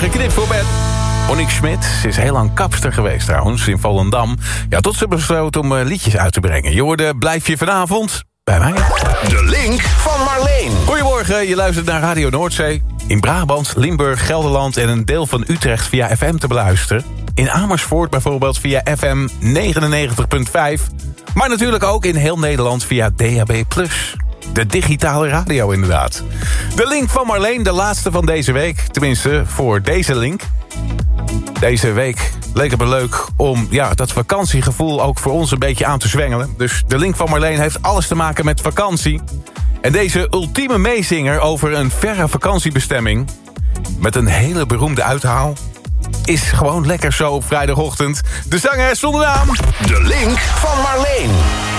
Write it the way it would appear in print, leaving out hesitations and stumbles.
geknipt voor bed. Monique Smit is heel lang kapster geweest trouwens in Volendam. Ja, tot ze besloot om liedjes uit te brengen. Je hoorde Blijf je vanavond bij mij. De link van Marleen. Goedemorgen, je luistert naar Radio Noordzee. In Brabant, Limburg, Gelderland en een deel van Utrecht via FM te beluisteren. In Amersfoort bijvoorbeeld via FM 99.5. Maar natuurlijk ook in heel Nederland via DAB+. De digitale radio inderdaad. De link van Marleen, de laatste van deze week. Tenminste, voor deze link. Deze week leek het me leuk om dat vakantiegevoel ook voor ons een beetje aan te zwengelen. Dus de link van Marleen heeft alles te maken met vakantie. En deze ultieme meezinger over een verre vakantiebestemming met een hele beroemde uithaal is gewoon lekker zo op vrijdagochtend. De zanger zonder naam. De link van Marleen.